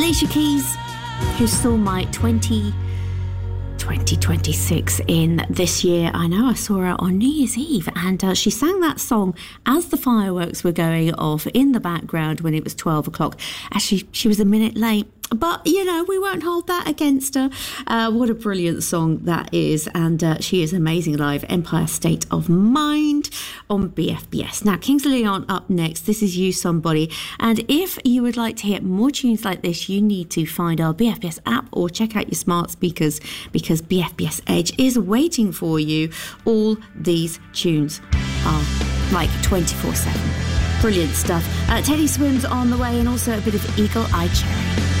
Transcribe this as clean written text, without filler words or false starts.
Alicia Keys, who saw my 2026 in this year. I know, I saw her on New Year's Eve, and she sang that song as the fireworks were going off in the background when it was 12 o'clock. Actually, she was a minute late. But, you know, we won't hold that against her. What a brilliant song that is. And she is amazing live. Empire State of Mind on BFBS. Now, Kings of Leon up next. This is You Somebody. And if you would like to hear more tunes like this, you need to find our BFBS app or check out your smart speakers, because BFBS Edge is waiting for you. All these tunes are like 24/7. Brilliant stuff. Teddy Swims on the way, and also a bit of Eagle Eye Cherry.